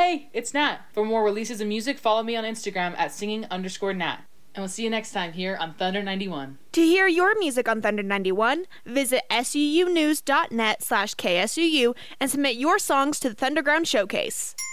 Hey, it's Nat. For more releases of music, follow me on Instagram at singing_Nat. And we'll see you next time here on Thunder 91. To hear your music on Thunder 91, visit suunews.net/KSUU and submit your songs to the Thunderground Showcase.